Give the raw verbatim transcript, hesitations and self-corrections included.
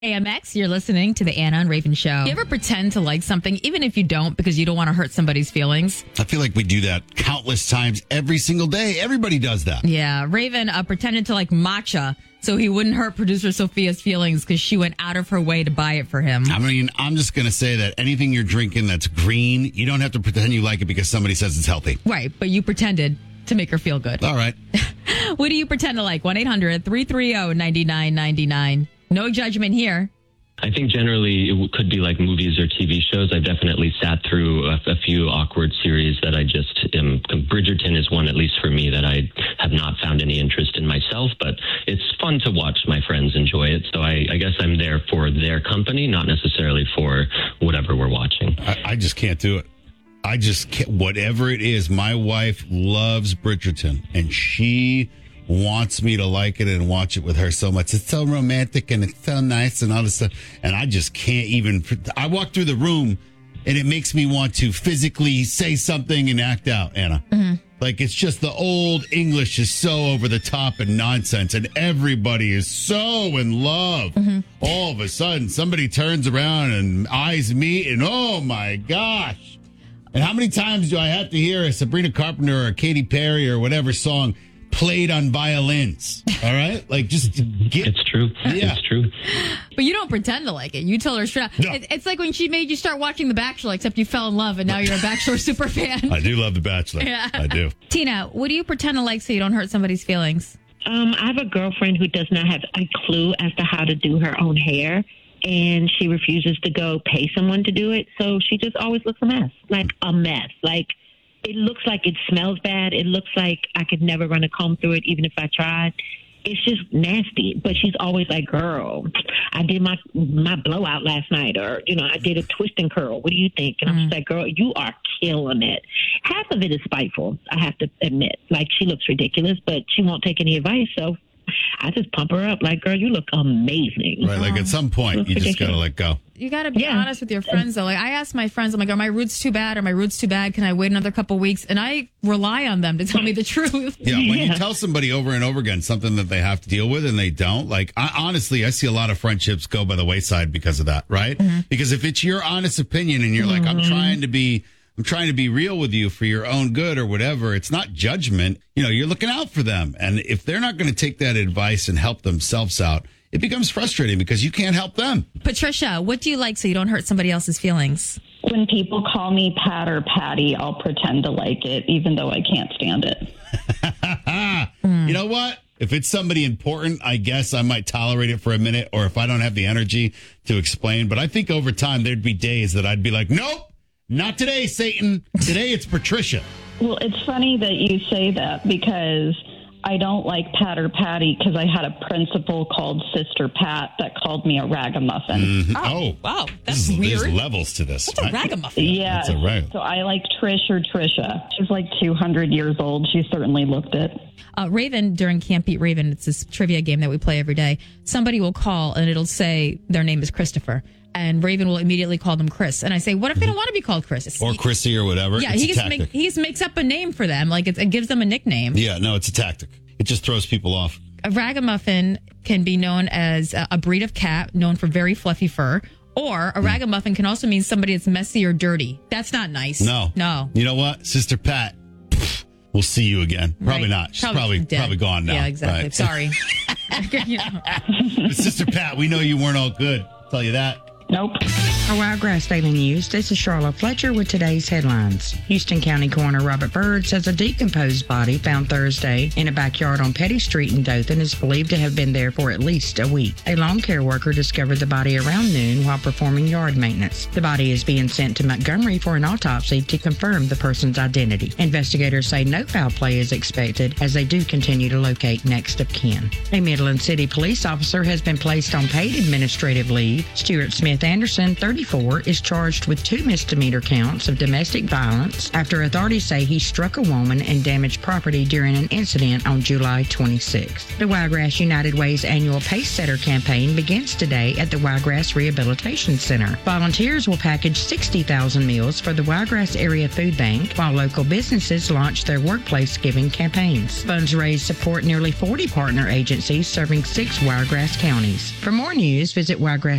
A M X, you're listening to the Anna and Raven Show. You ever pretend to like something, even if you don't, because you don't want to hurt somebody's feelings? I feel like we do that countless times every single day. Everybody does that. Yeah. Raven uh, pretended to like matcha so he wouldn't hurt producer Sophia's feelings because she went out of her way to buy it for him. I mean, I'm just going to say that anything you're drinking that's green, you don't have to pretend you like it because somebody says it's healthy. Right. But you pretended to make her feel good. All right. What do you pretend to like? one eight hundred three three zero nine nine nine nine. No judgment here. I think generally it could be like movies or T V shows. I've definitely sat through a, a few awkward series that I just am. Bridgerton is one, at least for me, that I have not found any interest in myself, but it's fun to watch my friends enjoy it. So I, I guess I'm there for their company, not necessarily for whatever we're watching. I, I just can't do it. I just can't. Whatever it is, my wife loves Bridgerton, and she wants me to like it and watch it with her so much. It's so romantic and it's so nice and all this stuff. And I just can't even. I walk through the room and it makes me want to physically say something and act out, Anna. Mm-hmm. Like it's just the old English is so over the top and nonsense and everybody is so in love. Mm-hmm. All of a sudden, somebody turns around and eyes me and oh my gosh. And how many times do I have to hear a Sabrina Carpenter or a Katy Perry or whatever song played on violins? All right, like just get. It's true. Yeah, it's true. But you don't pretend to like it. You tell her straight up. No. It's like when she made you start watching The Bachelor, except you fell in love and now you're a Bachelor super fan. I do love The Bachelor. Yeah. I do. Tina, what do you pretend to like so you don't hurt somebody's feelings? Um, I have a girlfriend who does not have a clue as to how to do her own hair, and she refuses to go pay someone to do it. So she just always looks a mess, like a mess. Like it looks like it smells bad. It looks like I could never run a comb through it, even if I tried. It's just nasty. But she's always like, girl, I did my my blowout last night, or, you know, I did a twist and curl. What do you think? And mm-hmm. I'm just like, girl, you are killing it. Half of it is spiteful, I have to admit. Like, she looks ridiculous, but she won't take any advice, so I just pump her up like, girl, you look amazing. Right, like at some point, you just got to let go. You got to be Yeah. honest with your friends, though. Like, I ask my friends, I'm like, are my roots too bad? Are my roots too bad? Can I wait another couple weeks? And I rely on them to tell me the truth. Yeah, when Yeah. you tell somebody over and over again something that they have to deal with and they don't, like, I, honestly, I see a lot of friendships go by the wayside because of that, right? Mm-hmm. Because if it's your honest opinion and you're like, I'm trying to be... I'm trying to be real with you for your own good or whatever. It's not judgment. You know, you're looking out for them. And if they're not going to take that advice and help themselves out, it becomes frustrating because you can't help them. Patricia, what do you like so you don't hurt somebody else's feelings? When people call me Pat or Patty, I'll pretend to like it, even though I can't stand it. mm. You know what? If it's somebody important, I guess I might tolerate it for a minute, or if I don't have the energy to explain. But I think over time, there'd be days that I'd be like, nope. Not today, Satan. Today it's Patricia. Well, it's funny that you say that because I don't like Pat or Patty because I had a principal called Sister Pat that called me a ragamuffin. Mm-hmm. Oh, oh, wow. That's there's, weird. There's levels to this. What's a ragamuffin? Yeah. That's a rag- So I like Trish or Trisha. She's like two hundred years old. She certainly looked it. Uh, Raven, during Can't Beat Raven, it's this trivia game that we play every day. Somebody will call and it'll say their name is Christopher. And Raven will immediately call them Chris. And I say, what if they don't want to be called Chris? Or Chrissy or whatever. Yeah, it's he a just, make, he just makes up a name for them. Like, it's, it gives them a nickname. Yeah, no, it's a tactic. It just throws people off. A ragamuffin can be known as a, a breed of cat known for very fluffy fur. Or a ragamuffin can also mean somebody that's messy or dirty. That's not nice. No. No. You know what? Sister Pat, we'll see you again. Probably Right. not. She's Probably probably dead. probably gone now. Yeah, exactly. Right. Sorry. You know. But Sister Pat, we know you weren't all good. I'll tell you that. Nope. For Wiregrass Daily News, this is Charlotte Fletcher with today's headlines. Houston County Coroner Robert Bird says a decomposed body found Thursday in a backyard on Petty Street in Dothan is believed to have been there for at least a week. A lawn care worker discovered the body around noon while performing yard maintenance. The body is being sent to Montgomery for an autopsy to confirm the person's identity. Investigators say no foul play is expected as they do continue to locate next of kin. A Midland City police officer has been placed on paid administrative leave. Stuart Smith Kenneth Anderson, thirty-four, is charged with two misdemeanor counts of domestic violence after authorities say he struck a woman and damaged property during an incident on July twenty-sixth. The Wiregrass United Way's annual Pace Setter campaign begins today at the Wiregrass Rehabilitation Center. Volunteers will package sixty thousand meals for the Wiregrass Area Food Bank, while local businesses launch their workplace giving campaigns. Funds raised support nearly forty partner agencies serving six Wiregrass counties. For more news, visit wiregrass